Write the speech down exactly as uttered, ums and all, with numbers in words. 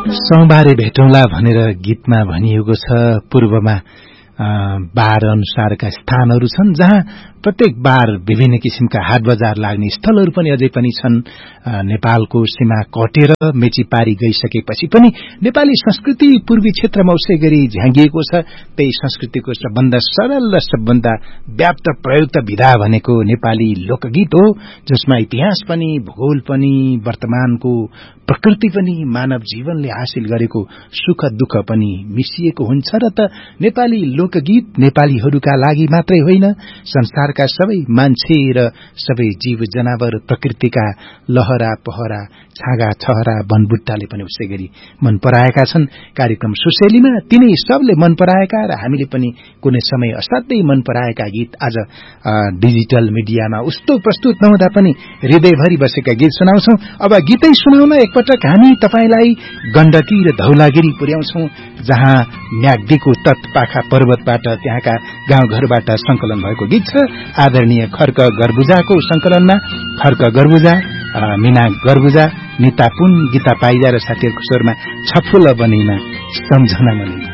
सोमबारे भेटौँला भनेर गीतमा भनिएको छ। पूर्वमा बार अनुसारका स्थानहरू छन् जहाँ प्रत्येक बार विभिन्न किसिमका हाट बजार लाग्ने स्थलहरू पनि अझै पनि छन्। नेपालको सीमा कटेर मेचीपारी गइसकेपछि पनि नेपाली संस्कृति पूर्वी क्षेत्रमा उसै गरी झ्याङ्गिएको छ। त्यही संस्कृतिको सबभन्दा सरल र सबभन्दा व्याप्त प्रयुक्त विधा भनेको नेपाली लोकगीत हो, जसमा इतिहास पनि, भूगोल पनि, वर्तमानको प्रकृति पनि, मानव जीवनले हासिल गरेको सुख दुःख पनि मिसिएको हुन्छ। र त नेपाली लोकगीत नेपालीहरूका लागि मात्रै होइन, संसारका सबै मान्छे र सबै जीव जनावर, प्रकृतिका लहरा पहरा, छागा छहरा, वनबुट्टाले पनि उसै गरी मन पराएका छन्। कार्यक्रम सुशेलीमा तिनै सबले मन पराएका र हामीले पनि कुनै समय असाध्यै मन पराएका गीत आज डिजिटल मिडियामा उस्तो प्रस्तुत नहुँदा पनि हृदयभरि बसेका गीत सुनाउँछौं। अब गीतै सुनाउन एकपटक हामी तपाईलाई गण्डकी र धौलागिरी पुर्याउँछौं, जहाँ म्याग्दीको तटपाखा पर्वतबाट त्यहाँका गाउँघरबाट संकलन भएको गीत छ। आदरणीय खर्क गर्बुजाको संकलनमा खर्क गर्बुजा, मीना गर्बुजा, निता पुन, गीता पाइजा र साथीहरूको स्वरमा छफुल बनिमा सम्झना मनी।